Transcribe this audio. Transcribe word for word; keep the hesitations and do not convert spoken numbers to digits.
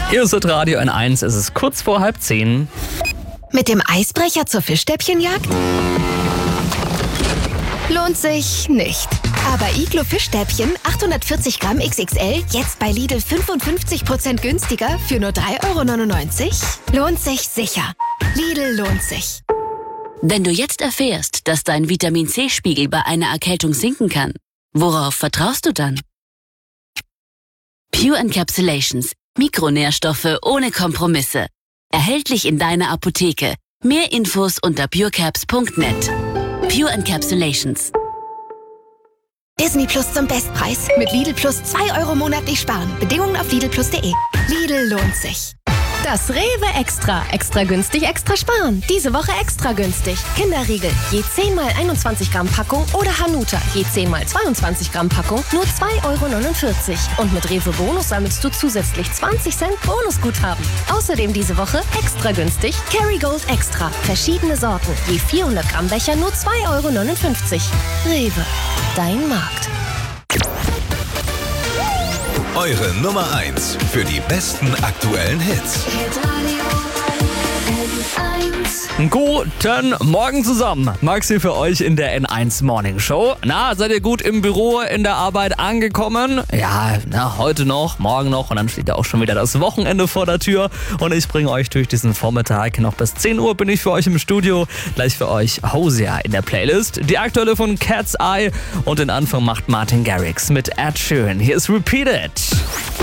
Hier ist das Radio N eins, es ist kurz vor halb zehn. Mit dem Eisbrecher zur Fischstäbchenjagd? Lohnt sich nicht. Aber Iglo Fischstäbchen achthundertvierzig Gramm X X L jetzt bei Lidl fünfundfünfzig Prozent günstiger für nur drei Euro neunundneunzig? Lohnt sich sicher. Lidl lohnt sich. Wenn du jetzt erfährst, dass dein Vitamin-C-Spiegel bei einer Erkältung sinken kann, worauf vertraust du dann? Pure Encapsulations. Mikronährstoffe ohne Kompromisse. Erhältlich in deiner Apotheke. Mehr Infos unter purecaps punkt net. Pure Encapsulations. Disney Plus zum Bestpreis. Mit Lidl Plus zwei Euro monatlich sparen. Bedingungen auf lidl plus punkt de. Lidl lohnt sich. Das Rewe Extra. Extra günstig, extra sparen. Diese Woche extra günstig. Kinderriegel. Je zehn mal einundzwanzig Gramm Packung oder Hanuta. Je zehn mal zweiundzwanzig Gramm Packung. Nur zwei Euro neunundvierzig. Und mit Rewe Bonus sammelst du zusätzlich zwanzig Cent Bonusguthaben. Außerdem diese Woche extra günstig. Kerrygold Extra. Verschiedene Sorten. Je vierhundert Gramm Becher nur zwei Euro neunundfünfzig. Rewe. Dein Markt. Eure Nummer eins für die besten aktuellen Hits. Guten Morgen zusammen. Max hier für euch in der N eins Morning Show. Na, seid ihr gut im Büro, in der Arbeit angekommen? Ja, na, heute noch, morgen noch und dann steht ja auch schon wieder das Wochenende vor der Tür. Und ich bringe euch durch diesen Vormittag. Noch bis zehn Uhr bin ich für euch im Studio. Gleich für euch Hosea in der Playlist. Die aktuelle von Cat's Eye und den Anfang macht Martin Garrix mit Ed Sheeran. Hier ist Repeat It.